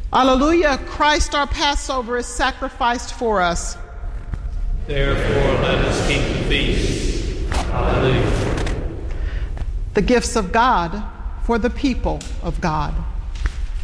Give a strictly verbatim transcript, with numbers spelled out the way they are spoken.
Alleluia, Christ our Passover is sacrificed for us. Therefore let us keep the feast. Alleluia. The gifts of God for the people of God.